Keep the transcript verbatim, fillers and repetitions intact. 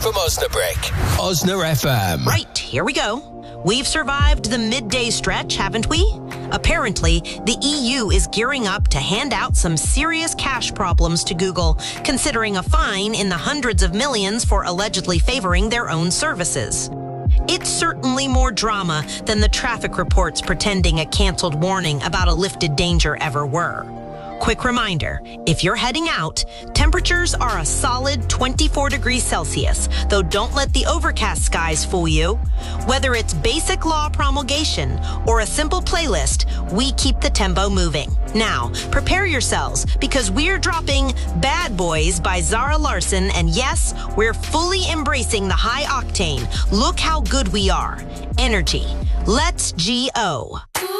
from Osnabrück. Osna F M. Right, here we go. We've survived the midday stretch, haven't we? Apparently, the E U is gearing up to hand out some serious cash problems to Google, considering a fine in the hundreds of millions for allegedly favoring their own services. It's certainly more drama than the traffic reports pretending a canceled warning about a lifted danger ever were. Quick reminder, if you're heading out, temperatures are a solid twenty-four degrees Celsius, though don't let the overcast skies fool you. Whether it's basic law promulgation or a simple playlist, we keep the tempo moving. Now, prepare yourselves, because we're dropping Bad Boys by Zara Larsson, and yes, we're fully embracing the high octane. Look how good we are. Energy. Let's G O.